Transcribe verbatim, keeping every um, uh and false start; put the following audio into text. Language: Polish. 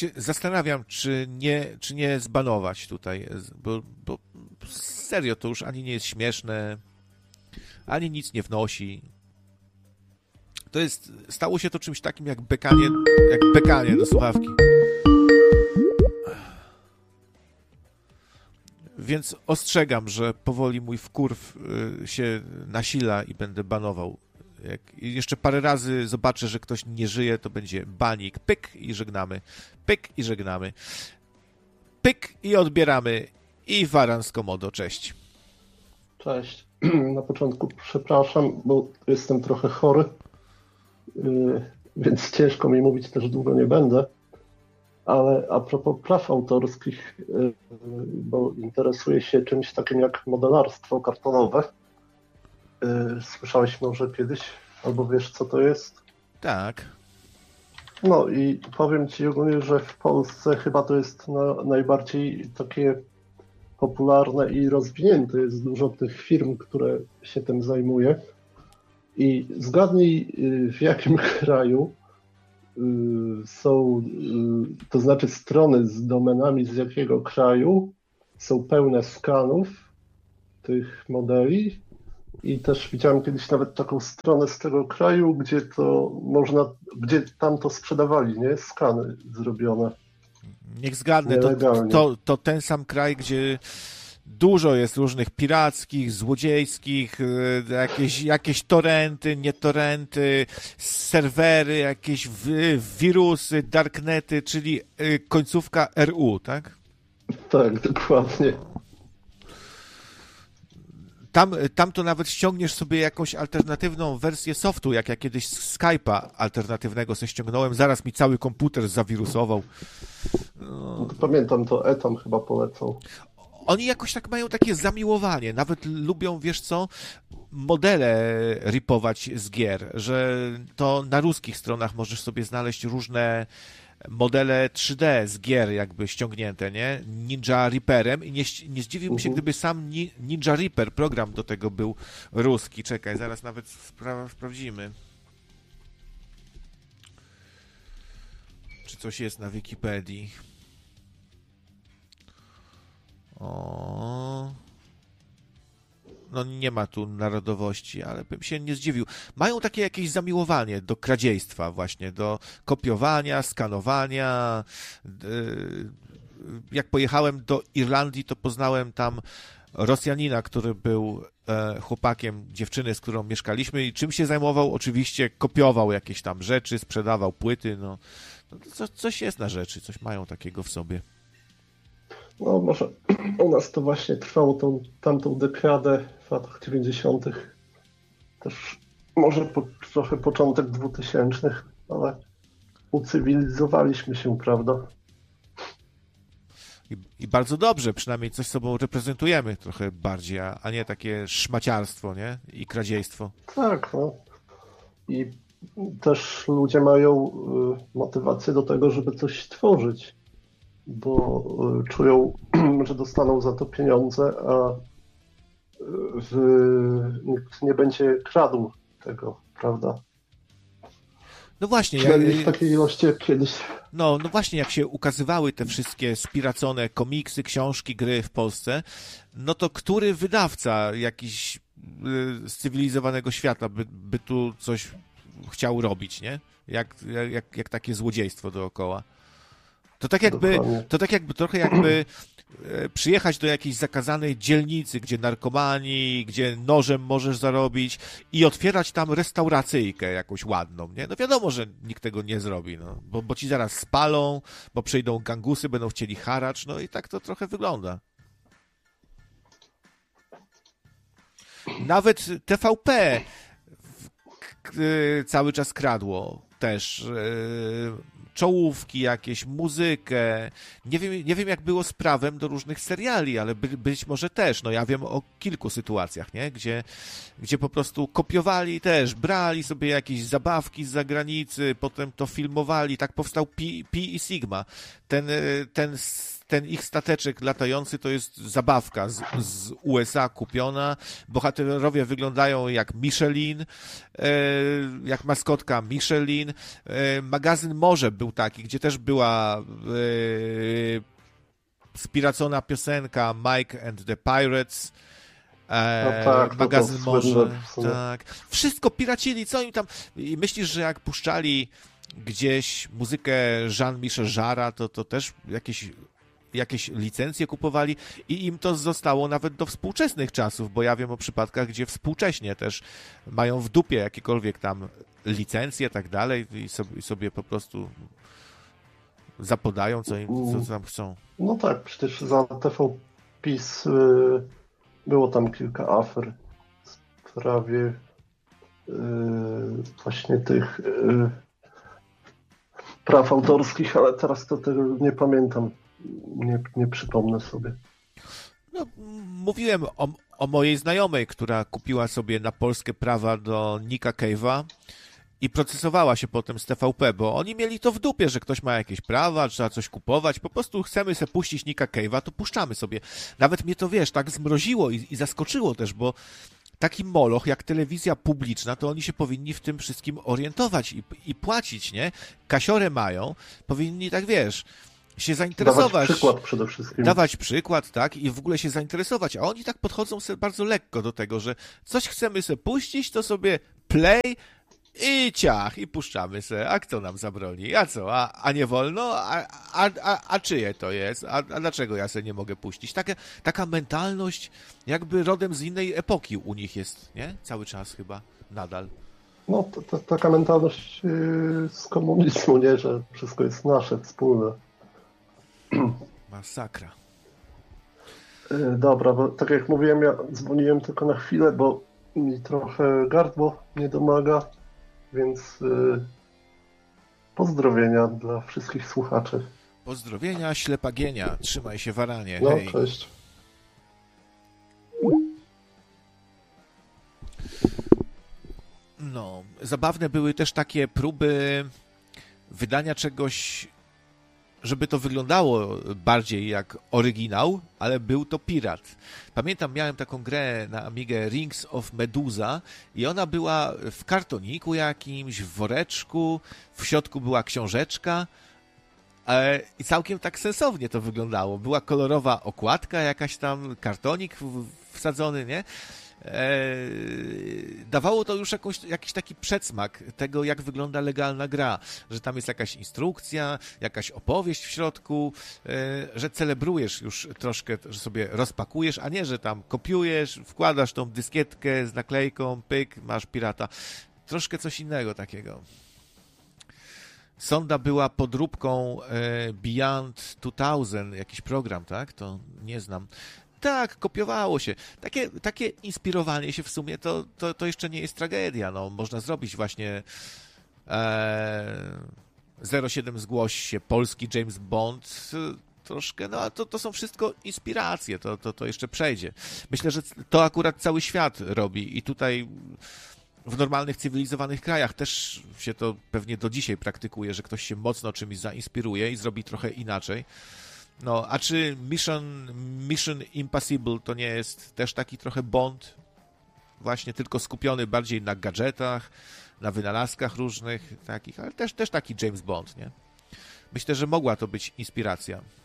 się zastanawiam, czy nie, czy nie zbanować tutaj, bo, bo serio, to już ani nie jest śmieszne, ani nic nie wnosi. To jest, stało się to czymś takim jak bekanie, jak bekanie do słuchawki. Więc ostrzegam, że powoli mój wkurw się nasila i będę banował. Jak jeszcze parę razy zobaczę, że ktoś nie żyje, to będzie banik. Pyk i żegnamy. Pyk i żegnamy. Pyk i odbieramy. I waran z Komodo. Cześć. Cześć. Na początku przepraszam, bo jestem trochę chory, więc ciężko mi mówić, też długo nie będę. Ale a propos praw autorskich, bo interesuję się czymś takim jak modelarstwo kartonowe. Słyszałeś może kiedyś, albo wiesz, co to jest? Tak. No i powiem Ci ogólnie, że w Polsce chyba to jest na, najbardziej takie popularne i rozwinięte. Jest dużo tych firm, które się tym zajmuje. I zgadnij, w jakim kraju są, to znaczy strony z domenami z jakiego kraju są pełne skanów tych modeli. I też widziałem kiedyś nawet taką stronę z tego kraju, gdzie to można, gdzie tam to sprzedawali, nie? Skany zrobione. Niech zgadnę, to, to, to ten sam kraj, gdzie dużo jest różnych pirackich, złodziejskich, jakieś, jakieś torenty, nie torenty, serwery, jakieś wirusy, darknety, czyli końcówka R U, tak? Tak, dokładnie. Tam, tam to nawet ściągniesz sobie jakąś alternatywną wersję softu, jak ja kiedyś z Skype'a alternatywnego sobie ściągnąłem, zaraz mi cały komputer zawirusował. No to pamiętam, to Etam chyba polecał. Oni jakoś tak mają takie zamiłowanie, nawet lubią, wiesz co, modele ripować z gier, że to na ruskich stronach możesz sobie znaleźć różne modele trzy D z gier jakby ściągnięte, nie? Ninja Reaperem i nie, nie zdziwiłbym się, gdyby sam Ninja Reaper, program do tego był ruski. Czekaj, zaraz nawet spra- sprawdzimy. Czy coś jest na Wikipedii? O... No nie ma tu narodowości, ale bym się nie zdziwił. Mają takie jakieś zamiłowanie do kradziejstwa właśnie, do kopiowania, skanowania. Jak pojechałem do Irlandii, to poznałem tam Rosjanina, który był chłopakiem dziewczyny, z którą mieszkaliśmy i czym się zajmował? Oczywiście kopiował jakieś tam rzeczy, sprzedawał płyty, no. no coś jest na rzeczy, coś mają takiego w sobie. No może u nas to właśnie trwało tą tamtą dekadę w latach dziewięćdziesiątych. Też może po, trochę początek dwutysięcznych, ale ucywilizowaliśmy się, prawda? I, I bardzo dobrze, przynajmniej coś sobą reprezentujemy trochę bardziej, a, a nie takie szmaciarstwo, nie? I kradziejstwo. Tak, no. I też ludzie mają y, motywację do tego, żeby coś tworzyć, bo czują, że dostaną za to pieniądze, a w, nikt nie będzie kradł tego, prawda? No właśnie. Przynajmniej w takiej ilości jak kiedyś. No, no właśnie, jak się ukazywały te wszystkie spiracone komiksy, książki, gry w Polsce, no to który wydawca jakiś z cywilizowanego świata by, by tu coś chciał robić, nie? Jak, jak, jak takie złodziejstwo dookoła. To tak jakby, to tak jakby trochę jakby przyjechać do jakiejś zakazanej dzielnicy, gdzie narkomani, gdzie nożem możesz zarobić i otwierać tam restauracyjkę jakąś ładną, nie? No wiadomo, że nikt tego nie zrobi, no, bo, bo ci zaraz spalą, bo przyjdą gangusy, będą chcieli haracz, no i tak to trochę wygląda. Nawet T V P cały czas kradło też czołówki jakieś, muzykę. Nie wiem, nie wiem jak było z prawem do różnych seriali, ale by, być może też. No ja wiem o kilku sytuacjach, nie? Gdzie, gdzie po prostu kopiowali też, brali sobie jakieś zabawki z zagranicy, potem to filmowali. Tak powstał Pi, Pi i Sigma. Ten, ten, ten ich stateczek latający to jest zabawka z, z U S A kupiona. Bohaterowie wyglądają jak Michelin, jak maskotka Michelin. Magazyn Morze był taki, gdzie też była spiracona piosenka Mike and the Pirates. No tak, magazyn to to Morze. słynne. Tak. Wszystko piracili, co im tam... I myślisz, że jak puszczali gdzieś muzykę Jean-Michel Jarre, to, to też jakieś, jakieś licencje kupowali i im to zostało nawet do współczesnych czasów, bo ja wiem o przypadkach, gdzie współcześnie też mają w dupie jakiekolwiek tam licencje, tak dalej i sobie, i sobie po prostu zapodają, co, im, co tam chcą. No tak, przecież za T V PiS y, było tam kilka afer w sprawie y, właśnie tych y, praw autorskich, ale teraz to tego nie pamiętam, nie, nie przypomnę sobie. No, mówiłem o, o mojej znajomej, która kupiła sobie na Polskę prawa do Nicka Cave'a i procesowała się potem z T V P, bo oni mieli to w dupie, że ktoś ma jakieś prawa, trzeba coś kupować, po prostu chcemy sobie puścić Nicka Cave'a, to puszczamy sobie. Nawet mnie to, wiesz, tak zmroziło i, i zaskoczyło też, bo taki moloch jak telewizja publiczna, to oni się powinni w tym wszystkim orientować i, i płacić, nie? Kasiorę mają, powinni, tak wiesz, się zainteresować. Dawać przykład przede wszystkim. Dawać przykład, tak, i w ogóle się zainteresować, a oni tak podchodzą sobie bardzo lekko do tego, że coś chcemy sobie puścić, to sobie play i ciach, i puszczamy se. A kto nam zabroni? A co? A, a nie wolno? A, a, a, a czyje to jest? A, a dlaczego ja se nie mogę puścić? Taka, taka mentalność jakby rodem z innej epoki u nich jest, nie? Cały czas chyba, nadal. No, to, to, taka mentalność yy, z komunizmu, nie? Że wszystko jest nasze, wspólne. Masakra. Yy, dobra, bo tak jak mówiłem, ja dzwoniłem tylko na chwilę, bo mi trochę gardło nie domaga. Więc y, pozdrowienia dla wszystkich słuchaczy. Pozdrowienia, ślepagienia. Trzymaj się, waranie. No, hej. cześć. No, zabawne były też takie próby wydania czegoś, żeby to wyglądało bardziej jak oryginał, ale był to pirat. Pamiętam, miałem taką grę na Amigę Rings of Medusa i ona była w kartoniku jakimś, w woreczku, w środku była książeczka i całkiem tak sensownie to wyglądało. Była kolorowa okładka, jakaś tam kartonik wsadzony, nie? Dawało to już jakąś, jakiś taki przedsmak tego, jak wygląda legalna gra, że tam jest jakaś instrukcja, jakaś opowieść w środku, że celebrujesz już troszkę, że sobie rozpakujesz, a nie, że tam kopiujesz, wkładasz tą dyskietkę z naklejką, pyk, masz pirata. Troszkę coś innego takiego. Sonda była podróbką Beyond dwa tysiące, jakiś program, tak? To nie znam. Tak, kopiowało się. Takie, takie inspirowanie się w sumie to, to, to jeszcze nie jest tragedia. No, można zrobić właśnie e, zero siedem zgłoś się, polski James Bond, troszkę, no to, to są wszystko inspiracje, to, to, to jeszcze przejdzie. Myślę, że to akurat cały świat robi i tutaj w normalnych, cywilizowanych krajach też się to pewnie do dzisiaj praktykuje, że ktoś się mocno czymś zainspiruje i zrobi trochę inaczej. No, a czy Mission, Mission Impossible to nie jest też taki trochę Bond? Właśnie tylko skupiony bardziej na gadżetach, na wynalazkach różnych takich, ale też, też taki James Bond, nie? Myślę, że mogła to być inspiracja.